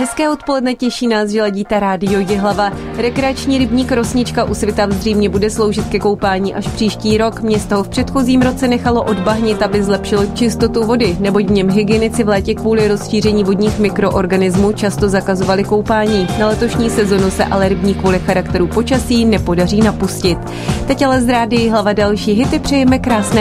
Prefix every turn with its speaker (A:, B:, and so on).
A: Hezké odpoledne, těší nás, že ladíte rádio Jihlava. Rekreační rybník Rosnička u Svitav zřejmě bude sloužit ke koupání až příští rok. Město ho v předchozím roce nechalo odbahnit, aby zlepšilo čistotu vody, neboť v něm hygienici v létě kvůli rozšíření vodních mikroorganismů často zakazovali koupání. Na letošní sezonu se ale rybník kvůli charakteru počasí nepodaří napustit. Teď ale z rádia Jihlava další hity, přejeme krásné